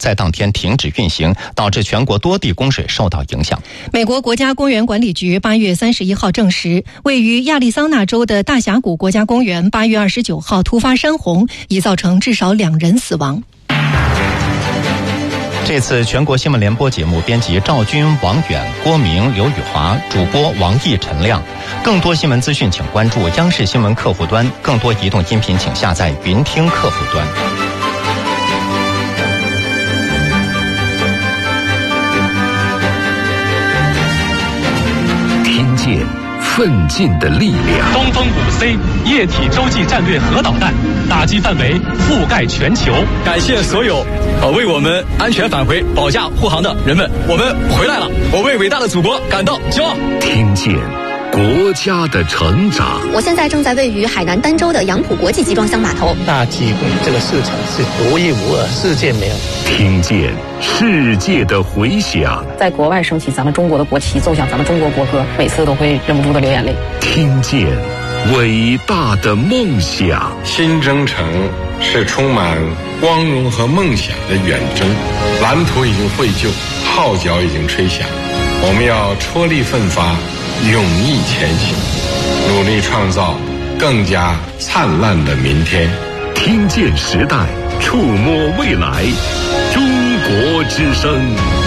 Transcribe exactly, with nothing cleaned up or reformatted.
在当天停止运行，导致全国多地供水受到影响。 美国国家公园管理局八月三十一号证实，位于亚利桑那州的大峡谷国家公园八月二十九号突发山洪，已造成至少两人死亡。 这次全国新闻联播节目编辑赵军、王远、郭明、刘宇华，主播王毅、陈亮。更多新闻资讯请关注央视新闻客户端，更多移动音频请下载云听客户端。 听见奋进的力量。 东风五 C 液体洲际战略核导弹打击范围覆盖全球。 感谢所有呃为我们安全返回保驾护航的人们，我们回来了，我为伟大的祖国感到骄傲。 听见国家的成长。 我现在正在位于海南儋州的杨浦国际集装箱码头。 大机会，这个市场是独一无二，世界没有。 听见世界的回响。 在国外升起咱们中国的国旗，奏响咱们中国国歌，每次都会忍不住的流眼泪。 听见伟大的梦想。 新征程是充满光荣和梦想的远征，蓝图已经绘就，号角已经吹响，我们要踔厉奋发，勇毅前行，努力创造更加灿烂的明天。 听见时代，触摸未来，中国之声。